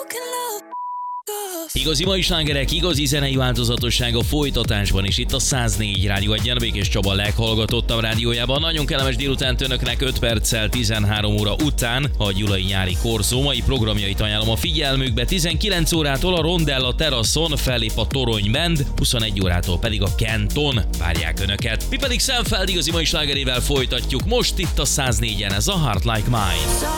Igazi mai slágerek, igazi zenei változatosság a folytatásban is itt a 104 Rádió Egyen, Békés Csaba leghallgatottabb rádiójában. Nagyon kellemes délutánt önöknek 5 perccel 13 óra után a Gyulai nyári korszó mai programjait ajánlom a figyelmükbe. 19 órától a Rondella teraszon fellép a Torony Band, 21 órától pedig a Kenton várják önöket. Mi pedig Seinfeld igazi mai slágerével folytatjuk most itt a 104-en, ez a Heart Like Mine.